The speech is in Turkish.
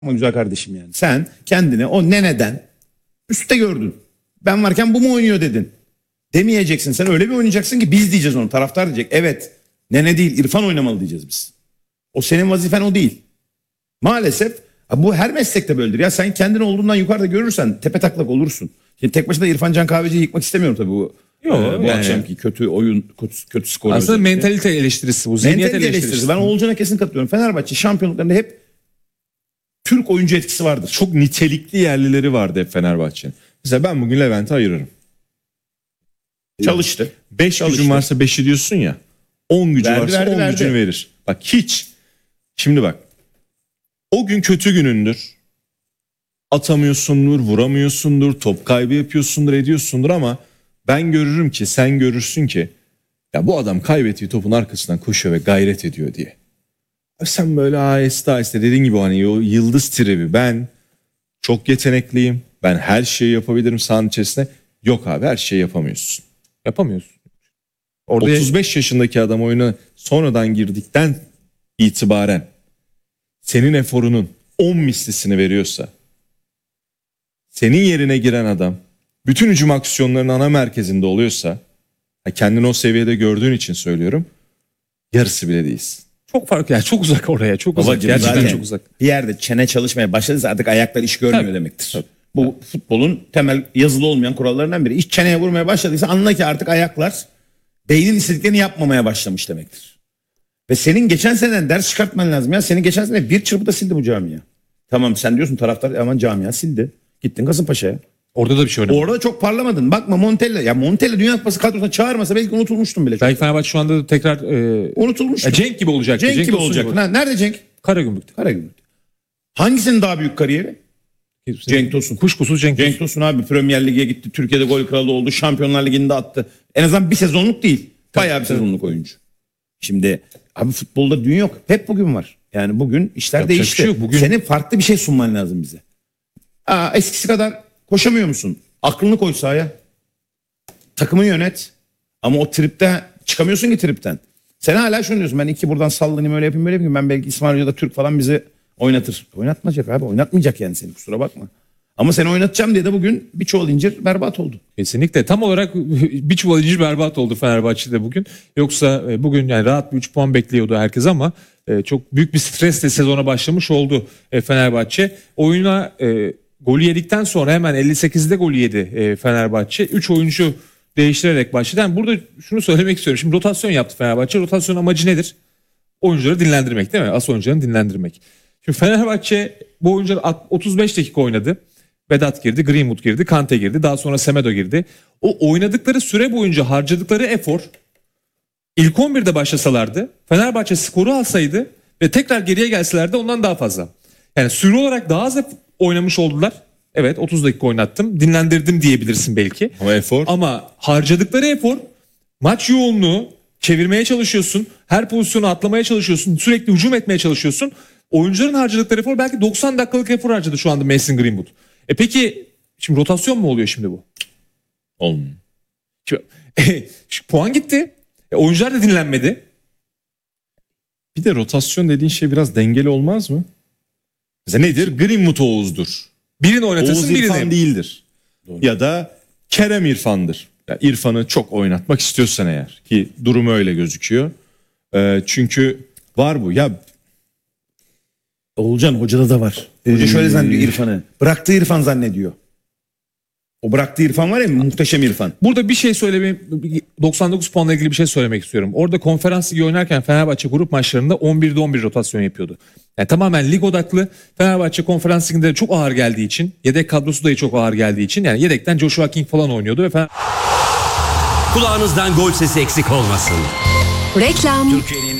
Ama güzel kardeşim yani. Sen kendini o neneden üstte gördün. Ben varken bu mu oynuyor dedin. Demeyeceksin. Sen öyle bir oynayacaksın ki biz diyeceğiz onu. Taraftar diyecek. Evet. Nene değil, İrfan oynamalı diyeceğiz biz. O senin vazifen o değil. Maalesef bu her meslekte böyledir. Ya sen kendini olduğundan yukarıda görürsen tepe taklak olursun. Şimdi tek başına İrfan Can Kahveci'yi yıkmak istemiyorum tabii bu. Bu yani akşamki kötü oyun, kötü skor. Aslında mentalite eleştirisi bu. Zihniyet eleştirisi. Ben Oğulcan'a kesin katılıyorum. Fenerbahçe şampiyonluklarında hep Türk oyuncu etkisi vardır. Çok nitelikli yerlileri vardı hep Fenerbahçe'nin. Mesela ben bugün Levent'i ayırırım. Çalıştı. 5 gücün varsa 5'i diyorsun ya. 10 gücü varsa 10 gücünü verir. Bak hiç. Şimdi bak. O gün kötü günündür. Atamıyorsundur, vuramıyorsundur, top kaybı yapıyorsundur, ediyorsundur ama ben görürüm ki, sen görürsün ki ya bu adam kaybettiği topun arkasından koşuyor ve gayret ediyor diye. Sen böyle aheste aheste dediğin gibi hani o yıldız tribi, ben çok yetenekliyim, ben her şeyi yapabilirim sahanın içerisinde. Yok abi, her şeyi yapamıyorsun. Yapamıyorsun. Orada 35 yaşındaki adam oyuna sonradan girdikten itibaren senin eforunun 10 mislisini veriyorsa, senin yerine giren adam bütün hücum aksiyonlarının ana merkezinde oluyorsa, kendini o seviyede gördüğün için söylüyorum, yarısı bile değilsin. Çok farklı yani, çok uzak oraya, çok uzak. Babacığım, Gerçekten çok uzak. Bir yerde çene çalışmaya başladıysa artık ayaklar iş görmüyor Tabii. demektir. Tabii. Bu futbolun temel yazılı olmayan kurallarından biri. İş çeneye vurmaya başladıysa anla ki artık ayaklar beynin istediklerini yapmamaya başlamış demektir. Ve senin geçen seneden ders çıkartman lazım ya. Senin geçen sene bir çırpıda sildi bu camia. Tamam sen diyorsun taraftar aman camia sildi. Gittin Kasımpaşa'ya. Orada da bir şey oynamadın. Orada çok parlamadın. Bakma Montella. Ya Montella Dünya Kupası kadrosuna çağırmasa belki unutulmuştun bile. Belki Fenerbahçe şu anda tekrar Unutulmuştu. Cenk gibi olacaktı. Cenk gibi Tosun olacaktı. Nerede Cenk? Karagümrük'te. Karagümrük'te. Hangisinin daha büyük kariyeri? Cenk Tosun. Kuşkusuz Cenk Tosun. Cenk Tosun abi Premier Lig'e gitti. Türkiye'de gol kralı oldu. Şampiyonlar Ligi'nde attı. En azından bir sezonluk değil. Bayağı bir sezonluk oyuncu. Şimdi abi futbolda dün yok. Hep bugün var. Yani bugün işler Yapacak değişti. bir şey yok. Bugün... Senin farklı bir şey sunman lazım bize. Eskisi kadar koşamıyor musun? Aklını koy sahaya. Takımı yönet. Ama o tripte çıkamıyorsun ki tripten. Sen hala şunu diyorsun. Ben iki buradan sallanayım öyle yapayım böyle yapayım. Ben belki İsmail Hoca da Türk falan bizi oynatır. Oynatmayacak abi. Oynatmayacak yani seni, kusura bakma. Ama seni oynatacağım diye de bugün bir çuval incir berbat oldu. Kesinlikle. Tam olarak bir çuval incir berbat oldu Fenerbahçe'de bugün. Yoksa bugün yani rahat bir 3 puan bekliyordu herkes ama çok büyük bir stresle sezona başlamış oldu Fenerbahçe. Oyuna golü yedikten sonra hemen 58'de golü yedi Fenerbahçe. 3 oyuncu değiştirerek başladı. Yani burada şunu söylemek istiyorum. Şimdi rotasyon yaptı Fenerbahçe. Rotasyon amacı nedir? Oyuncuları dinlendirmek değil mi? As oyuncularını dinlendirmek. Şimdi Fenerbahçe bu oyuncular 35 dakika oynadı. Vedat girdi, Greenwood girdi, Kante girdi. Daha sonra Semedo girdi. O oynadıkları süre boyunca harcadıkları efor, ilk 11'de başlasalardı, Fenerbahçe skoru alsaydı ve tekrar geriye gelselerdi ondan daha fazla. Yani süre olarak daha az oynamış oldular. Evet 30 dakika oynattım, dinlendirdim diyebilirsin belki. Ama efor. Ama harcadıkları efor, maç yoğunluğu, çevirmeye çalışıyorsun, her pozisyonu atlamaya çalışıyorsun, sürekli hücum etmeye çalışıyorsun. Oyuncuların harcadıkları efor belki 90 dakikalık efor harcadı şu anda Mason Greenwood. Peki şimdi rotasyon mu oluyor şimdi bu? Olmuyor. Puan gitti. Oyuncular da dinlenmedi. Bir de rotasyon dediğin şey biraz dengeli olmaz mı? Mesela nedir? Greenwood Oğuz'dur. Birini oynatırsın Oğuz İrfan birini. değildir. Doğru. Ya da Kerem İrfan'dır. Yani İrfan'ı çok oynatmak istiyorsan eğer, ki durumu öyle gözüküyor. Çünkü var bu. Ya Oğulcan hocada da var. Hoca şöyle zannediyor İrfan'ı. Bıraktığı İrfan zannediyor. O bıraktığı İrfan var ya, muhteşem İrfan. Burada bir şey söylemeyeyim. 99 puanla ilgili bir şey söylemek istiyorum. Orada konferans ligi oynarken Fenerbahçe grup maçlarında 11'de 11 rotasyon yapıyordu. Yani tamamen lig odaklı. Fenerbahçe konferans liginde çok ağır geldiği için, yedek kadrosu da çok ağır geldiği için yani yedekten Joshua King falan oynuyordu ve Kulağınızdan gol sesi eksik olmasın. Reklam. Türkiye'nin